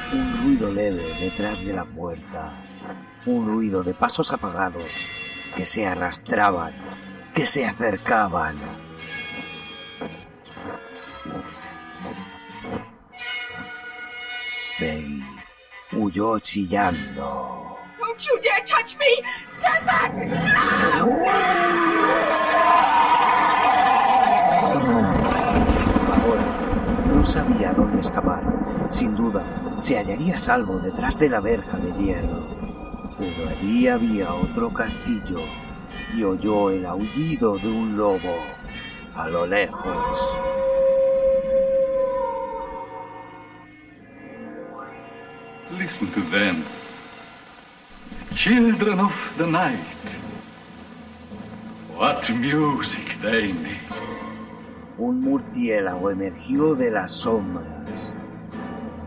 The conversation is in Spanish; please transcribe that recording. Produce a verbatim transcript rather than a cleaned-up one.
Un ruido leve detrás de la puerta. Un ruido de pasos apagados que se arrastraban, que se acercaban. Peggy huyó chillando. Don't you dare touch me! Stand back! Ahora no sabía dónde escapar. Sin duda, se hallaría a salvo detrás de la verja de hierro. Pero allí había otro castillo y oyó el aullido de un lobo a lo lejos. Listen to them. Children of the night. What music they make. Un murciélago emergió de las sombras.